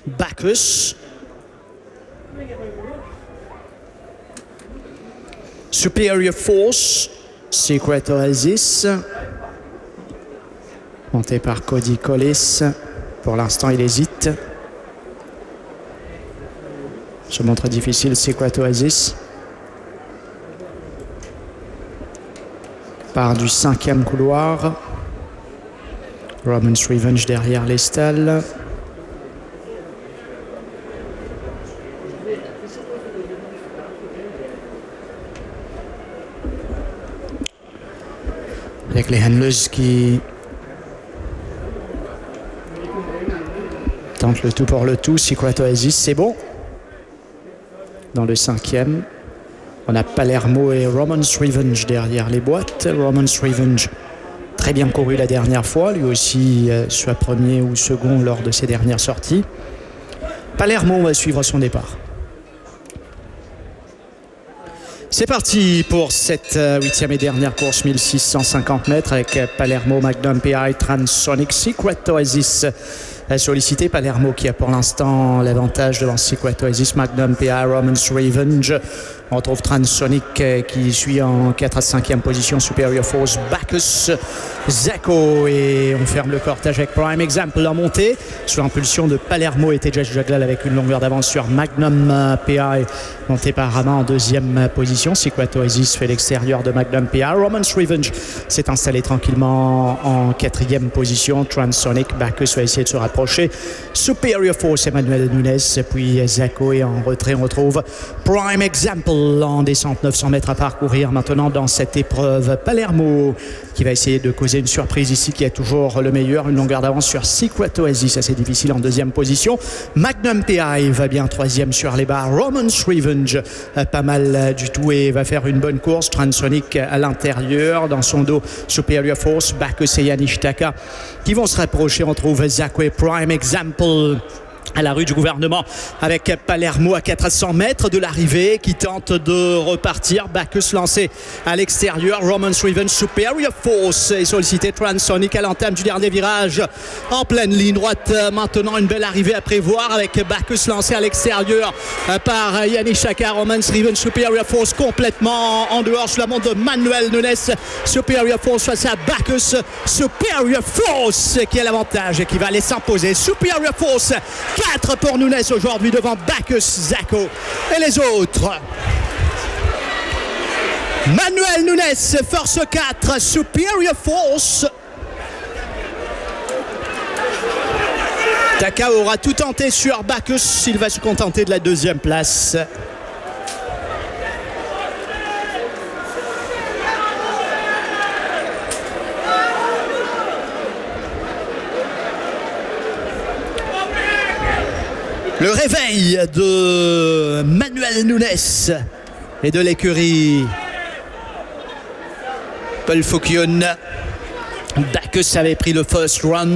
Bacchus. Superior Force, Secret Oasis, monté par Cody Collis. Pour l'instant, il hésite. Se montre difficile, Secret Oasis. Part du 5e couloir. Roman's Revenge derrière les stalles. Avec les handlers qui tentent le tout pour le tout. Secret Oasis, c'est bon. Dans le 5e, on a Palermo et Roman's Revenge derrière les boîtes. Roman's Revenge, très bien couru la dernière fois, lui aussi soit premier ou second lors de ses dernières sorties. Palermo va suivre son départ. C'est parti pour cette 8e et dernière course 1650 mètres avec Palermo, Magnum PI, Transonic, Secret Oasis sollicité. Palermo qui a pour l'instant l'avantage devant Secret Oasis, Magnum PI, Roman's Revenge. On retrouve Transonic qui suit en 4 à 5e position, Superior Force, Bacchus, Zacho, et on ferme le cortège avec Prime Example en montée sous l'impulsion de Palermo et Tejas Jaglal avec une longueur d'avance sur Magnum PI, monté par Rama en 2e position. Secret Oasis fait l'extérieur de Magnum PI. Roman's Revenge s'est installé tranquillement en 4e position. Transonic, Bacchus va essayer de se rapprocher. Superior Force, Emmanuel Nunes, puis Zacho, et en retrait on retrouve Prime Example en descente, 900 mètres à parcourir maintenant dans cette épreuve. Palermo qui va essayer de causer une surprise ici, qui a toujours le meilleur, une longueur d'avance sur Secret Oasis, assez difficile en 2e position. Magnum PI va bien 3e sur les barres. Roman's Revenge pas mal du tout et va faire une bonne course. Transonic à l'intérieur, dans son dos Superior Force, Bacchus et Yannishtaka qui vont se rapprocher. On trouve Zacho et Prime Example à la rue du gouvernement avec Palermo à 400 mètres de l'arrivée qui tente de repartir. Bacchus lancé à l'extérieur. Roman's Revenge, Superior Force est sollicité. Transonic à l'entame du dernier virage en pleine ligne droite. Maintenant une belle arrivée à prévoir avec Bacchus lancé à l'extérieur par Yannishtaka. Roman's Revenge, Superior Force complètement en dehors sous la montre de Manuel Nunes. Superior Force face à Bacchus. Superior Force qui a l'avantage et qui va aller s'imposer. Superior Force 4 pour Nunes aujourd'hui devant Bacchus, Zacho et les autres. Manuel Nunes, force 4, Superior Force. Taka aura tout tenté sur Bacchus, il va se contenter de la 2e place. Le réveil de Manuel Nunes et de l'écurie Paul Fauquion. Bacchus avait pris le first run.